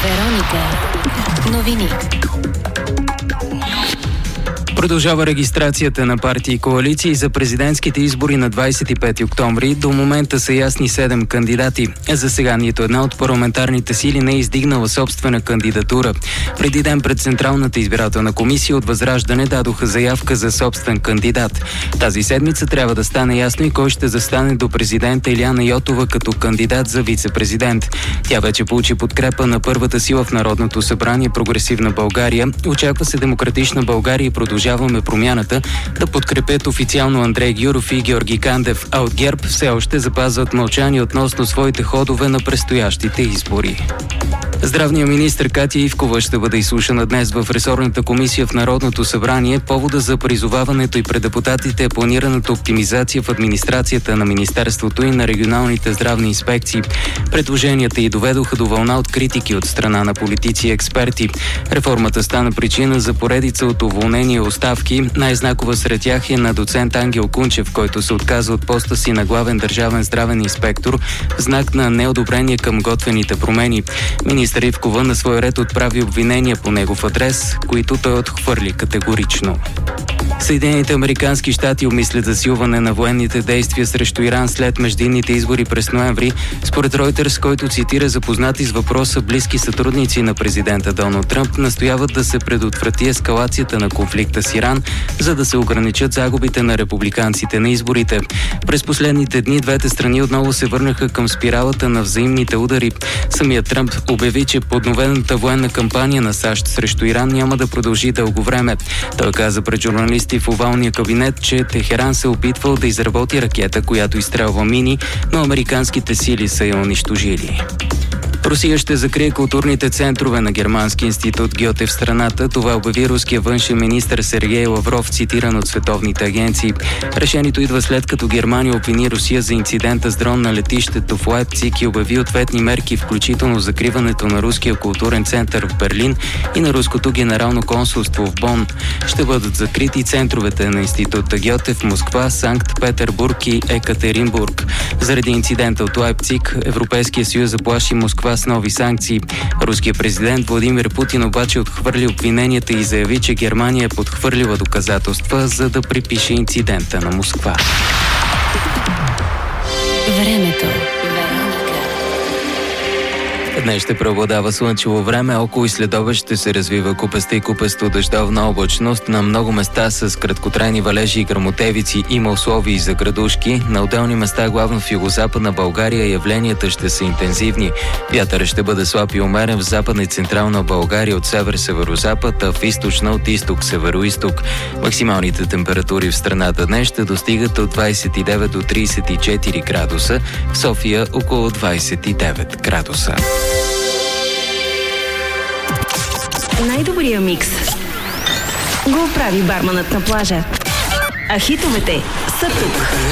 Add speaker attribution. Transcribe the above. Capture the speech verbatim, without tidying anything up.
Speaker 1: Вероника. Новини.
Speaker 2: Продължава регистрацията на партии и коалиции за президентските избори на двадесет и пети октомври. До момента са ясни седем кандидати. За сега нито една от парламентарните сили не е издигнала собствена кандидатура. Преди ден пред Централната избирателна комисия от Възраждане дадоха заявка за собствен кандидат. Тази седмица трябва да стане ясно и кой ще застане до президента Илияна Йотова като кандидат за вице-президент. Тя вече получи подкрепа на първата сила в Народното събрание Прогресивна България. Очаква се Демократична България и Продължаваме промяната да подкрепят официално Андрей Гюров и Георги Кандев, а от ГЕРБ все още запазват мълчание относно своите ходове на предстоящите избори. Здравният министър Катя Ивкова ще бъде изслушана днес в ресорната комисия в Народното събрание. Повода за призоваването и пред депутатите е планираната оптимизация в администрацията на Министерството и на регионалните здравни инспекции. Предложенията й доведоха до вълна от критики от страна на политици и експерти. Реформата стана причина за поредица от уволнения и оставки. Най-знакова сред тях е на доцент Ангел Кунчев, който се отказа от поста си на главен държавен здравен инспектор в знак на неодобрение към готвените промени. Министър Ивкова на свой ред отправи обвинения по негов адрес, които той отхвърли категорично. Съединените американски щати обмислят засилване на военните действия срещу Иран след междинните избори през ноември. Според Reuters, който цитира запознати с въпроса близки сътрудници на президента Доналд Тръмп, настояват да се предотврати ескалацията на конфликта с Иран, за да се ограничат загубите на републиканците на изборите. През последните дни двете страни отново се върнаха към спиралата на взаимните удари. Самият Тръмп обяви, че подновената военна кампания на САЩ срещу Иран няма да продължи дълго време. Той каза пред журналисти в овалния кабинет, че Техеран се опитвал да изработи ракета, която изстрелва мини, но американските сили са я унищожили. Русия ще закрие културните центрове на Германски институт Гьоте в страната. Това обяви руския външен министър Сергей Лавров, цитиран от световните агенции. Решението идва след като Германия обвини Русия за инцидента с дрон на летището в Лайпциг и обяви ответни мерки, включително закриването на Руския културен център в Берлин и на Руското генерално консулство в Бон. Ще бъдат закрити центровете на института Гьоте в Москва, Санкт-Петербург и Екатеринбург. Заради инцидента от Лайпциг, Европейския съюз заплаши Москва с нови санкции. Руският президент Владимир Путин обаче отхвърли обвиненията и заяви, че Германия е подхвърлила доказателства, за да припише инцидента на Москва.
Speaker 1: Времето.
Speaker 2: Днес ще преобладава слънчево време, около и следобед ще се развива купеста и купесто дъждовна облачност. На много места с краткотрайни валежи и гръмотевици има условия за градушки. На отделни места, главно в югозападна България, явленията ще са интензивни. Вятърът ще бъде слаб и умерен в западна и централна България от север-северозапад, а в източна от изток-североизток. Максималните температури в страната днес ще достигат от двадесет и девет до тридесет и четири градуса, в София около двадесет и девет градуса.
Speaker 3: Най-добрия микс го прави барманът на плажа. А хитовете са тук.